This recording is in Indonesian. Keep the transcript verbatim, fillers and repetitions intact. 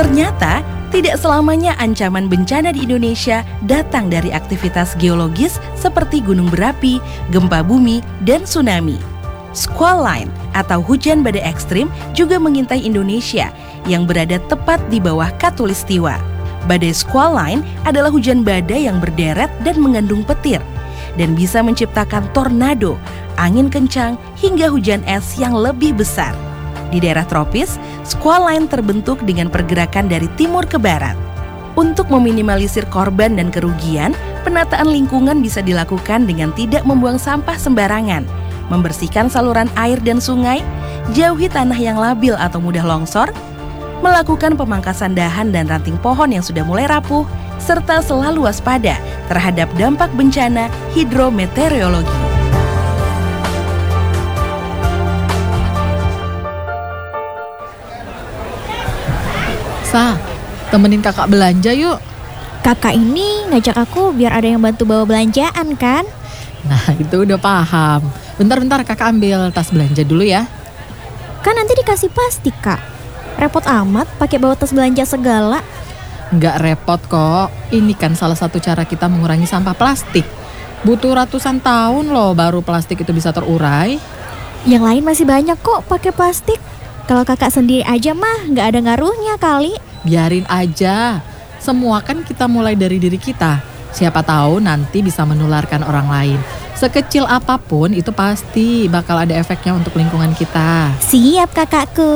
Ternyata, tidak selamanya ancaman bencana di Indonesia datang dari aktivitas geologis seperti gunung berapi, gempa bumi, dan tsunami. Squall line atau hujan badai ekstrim juga mengintai Indonesia yang berada tepat di bawah Khatulistiwa. Badai squall line adalah hujan badai yang berderet dan mengandung petir dan bisa menciptakan tornado, angin kencang, hingga hujan es yang lebih besar. Di daerah tropis, squall line terbentuk dengan pergerakan dari timur ke barat. Untuk meminimalisir korban dan kerugian, penataan lingkungan bisa dilakukan dengan tidak membuang sampah sembarangan, membersihkan saluran air dan sungai, jauhi tanah yang labil atau mudah longsor, melakukan pemangkasan dahan dan ranting pohon yang sudah mulai rapuh, serta selalu waspada terhadap dampak bencana hidrometeorologi. Sa, temenin kakak belanja yuk. Kakak ini ngajak aku biar ada yang bantu bawa belanjaan kan? Nah itu udah paham. Bentar-bentar kakak ambil tas belanja dulu ya. Kan nanti dikasih plastik kak. Repot amat pakai bawa tas belanja segala. Nggak repot kok. Ini kan salah satu cara kita mengurangi sampah plastik. Butuh ratusan tahun loh baru plastik itu bisa terurai. Yang lain masih banyak kok pakai plastik. Kalau kakak sendiri aja mah nggak ada ngaruhnya kali. Biarin aja. Semua kan kita mulai dari diri kita. Siapa tahu nanti bisa menularkan orang lain. Sekecil apapun itu pasti bakal ada efeknya untuk lingkungan kita. Siap kakakku.